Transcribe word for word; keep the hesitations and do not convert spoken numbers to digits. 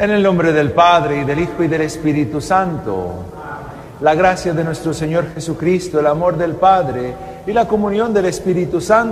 En el nombre del Padre, y del Hijo, y del Espíritu Santo. La gracia de nuestro Señor Jesucristo, el amor del Padre y la comunión del Espíritu Santo